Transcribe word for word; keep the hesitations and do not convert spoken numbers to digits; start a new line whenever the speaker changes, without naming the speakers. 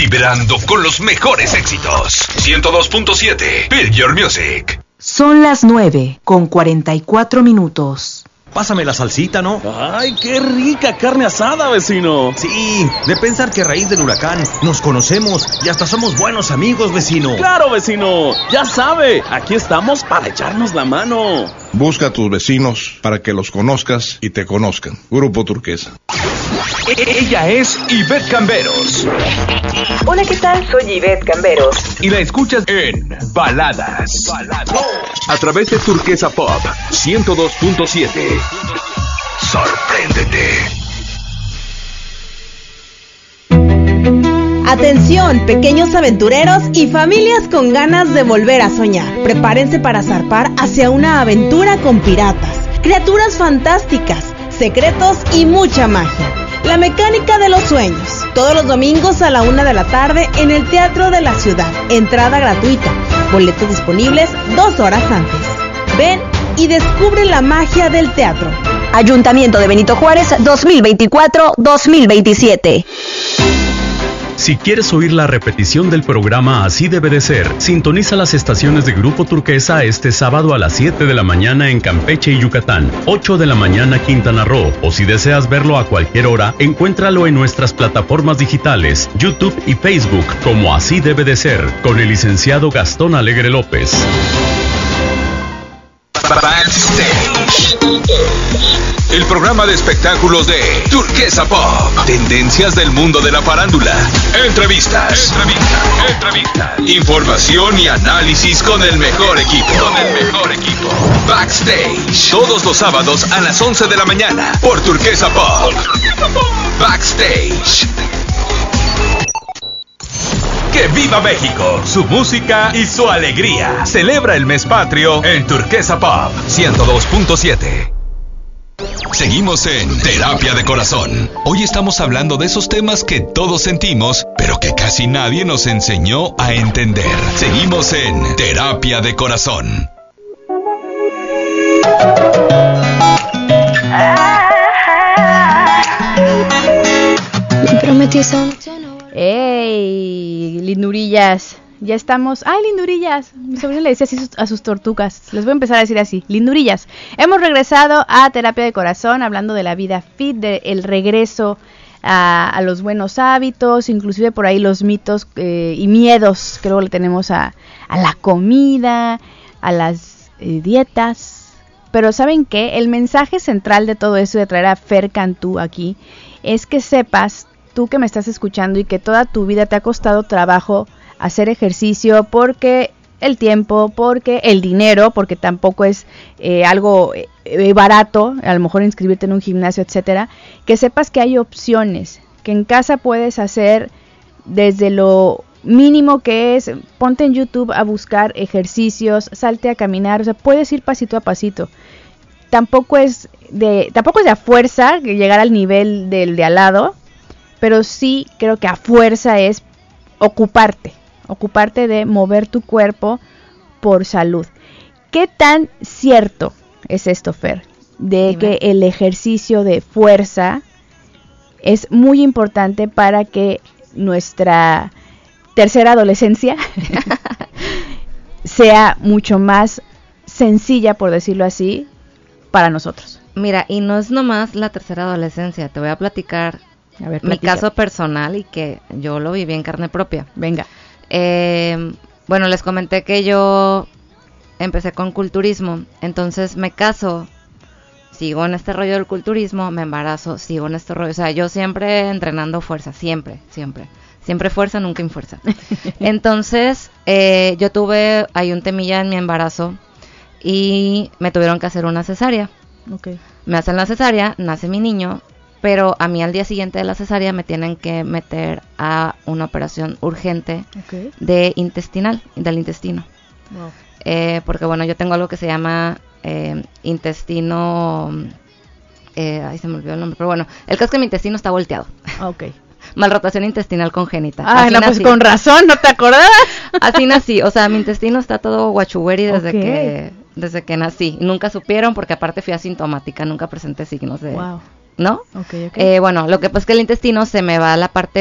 vibrando con los mejores éxitos. ciento dos punto siete, Build Your Music.
Son las nueve con cuarenta y cuatro minutos.
Pásame la salsita, ¿no?
¡Ay, qué rica carne asada, vecino!
Sí, de pensar que a raíz del huracán nos conocemos y hasta somos buenos amigos, vecino.
¡Claro, vecino! Ya sabe, aquí estamos para echarnos la mano.
Busca a tus vecinos para que los conozcas y te conozcan. Grupo Turquesa.
Ella es Ivette Camberos.
Hola, ¿qué tal? Soy Ivette Camberos.
Y la escuchas en Baladas. Baladas. A través de Turquesa Pop ciento dos punto siete. Sorpréndete.
Atención, pequeños aventureros y familias con ganas de volver a soñar. Prepárense para zarpar hacia una aventura con piratas, criaturas fantásticas, secretos y mucha magia. La mecánica de los sueños. Todos los domingos a la una de la tarde en el Teatro de la Ciudad. Entrada gratuita. Boletos disponibles dos horas antes. Ven y descubre la magia del teatro.
Ayuntamiento de Benito Juárez dos mil veinticuatro a dos mil veintisiete.
Si quieres oír la repetición del programa Así Debe de Ser, sintoniza las estaciones de Grupo Turquesa este sábado a las siete de la mañana en Campeche y Yucatán, ocho de la mañana Quintana Roo, o si deseas verlo a cualquier hora, encuéntralo en nuestras plataformas digitales, YouTube y Facebook, como Así Debe de Ser, con el licenciado Gastón Alegre López.
Backstage, el programa de espectáculos de Turquesa Pop. Tendencias del mundo de la farándula. Entrevistas. Entrevistas. Entrevistas. Información y análisis con el mejor equipo. Con el mejor equipo. Backstage. Todos los sábados a las once de la mañana por Turquesa Pop. Backstage. ¡Que viva México! Su música y su alegría. Celebra el mes patrio en Turquesa Pop ciento dos punto siete. Seguimos en Terapia de Corazón. Hoy estamos hablando de esos temas que todos sentimos, pero que casi nadie nos enseñó a entender. Seguimos en Terapia de Corazón.
Me prometí eso.
¡Ey! Lindurillas. Ya estamos. ¡Ay, lindurillas! Mi sobrino le decía así a sus tortugas. Les voy a empezar a decir así. Lindurillas. Hemos regresado a Terapia de Corazón, hablando de la vida fit, del regreso a, a los buenos hábitos, inclusive por ahí los mitos eh, y miedos que luego le tenemos a, a la comida, a las eh, dietas. Pero ¿saben qué? El mensaje central de todo eso, de traer a Fer Cantú aquí, es que sepas, tú que me estás escuchando y que toda tu vida te ha costado trabajo hacer ejercicio porque el tiempo, porque el dinero, porque tampoco es eh, algo eh, barato, a lo mejor inscribirte en un gimnasio, etcétera, que sepas que hay opciones, que en casa puedes hacer desde lo mínimo que es, ponte en YouTube a buscar ejercicios, salte a caminar, o sea, puedes ir pasito a pasito. Tampoco es de, tampoco es de a fuerza llegar al nivel del de al lado, pero sí creo que a fuerza es ocuparte, ocuparte de mover tu cuerpo por salud. ¿Qué tan cierto es esto, Fer? De Dime. Que el ejercicio de fuerza es muy importante para que nuestra tercera adolescencia sea mucho más sencilla, por decirlo así, para nosotros.
Mira, y no es nomás la tercera adolescencia, te voy a platicar
a ver,
mi caso personal y que yo lo viví en carne propia.
Venga.
Eh, bueno, les comenté que yo empecé con culturismo, entonces me caso, sigo en este rollo del culturismo, me embarazo, sigo en este rollo, o sea, yo siempre entrenando fuerza, siempre, siempre, siempre fuerza, nunca infuerza. Entonces, eh, yo tuve, hay un temilla en mi embarazo y me tuvieron que hacer una cesárea.
Okay.
Me hacen la cesárea, nace mi niño, pero a mí al día siguiente de la cesárea me tienen que meter a una operación urgente
okay.
de intestinal, del intestino.
Wow.
Eh, porque bueno, yo tengo algo que se llama eh, intestino, eh, ay se me olvidó el nombre, pero bueno, el caso es que mi intestino está volteado.
Okay.
Malrotación intestinal congénita.
Ah, no, pues con razón, ¿no te acordabas?
Así nací, o sea, mi intestino está todo guachugueri desde
okay.
que desde que nací. Nunca supieron porque aparte fui asintomática, nunca presenté signos de...
Wow.
¿No?
Okay, okay.
Eh, bueno, lo que pasa es que el intestino se me va a la parte